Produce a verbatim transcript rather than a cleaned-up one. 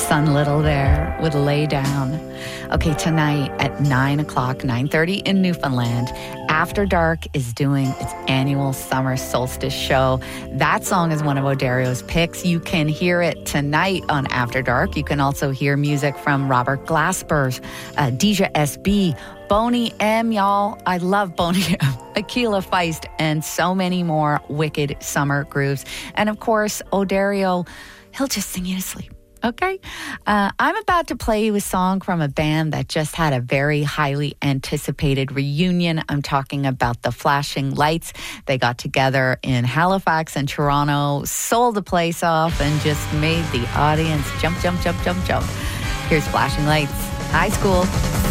Son Little there with Lay Down. Okay, tonight at nine o'clock, nine thirty in Newfoundland, After Dark is doing its annual summer solstice show. That song is one of O'Dario's picks. You can hear it tonight on After Dark. You can also hear music from Robert Glasper, uh, Deja S B, Boney M, y'all. I love Boney M, Aquila Feist, and so many more wicked summer grooves. And of course, O'Dario, he'll just sing you to sleep. Okay, uh, I'm about to play you a song from a band that just had a very highly anticipated reunion. I'm talking about the Flashing Lights. They got together in Halifax and Toronto, sold the place off, and just made the audience jump, jump, jump, jump, jump. Here's Flashing Lights, High School.